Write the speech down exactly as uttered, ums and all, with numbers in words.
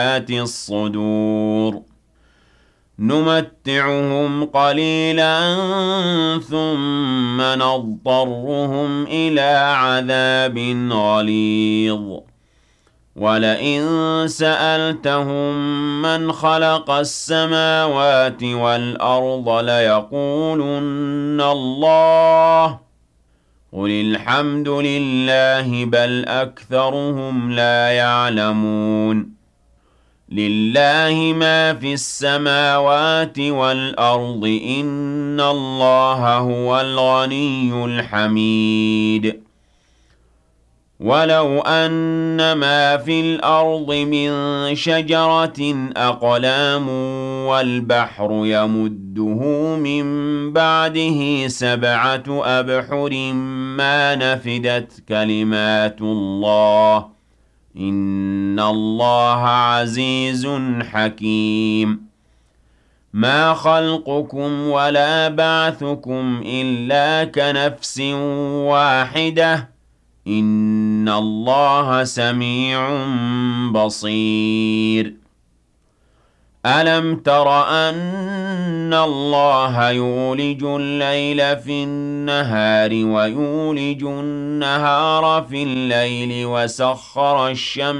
الصدور نمتعهم قليلا ثم نضطرهم إلى عذاب غليظ ولئن سألتهم من خلق السماوات والأرض ليقولن الله قل الحمد لله بل أكثرهم لا يعلمون لله ما في السماوات والأرض إن الله هو الغني الحميد ولو أن ما في الأرض من شجرة أقلام والبحر يمده من بعده سبعة أبحر ما نفدت كلمات الله إن الله عزيز حكيم ما خلقكم ولا بعثكم إلا كنفس واحدة إن الله سميع بصير ألم تر أن الله يولج الليل في النهار ويولج النهار في الليل وسخر الشمس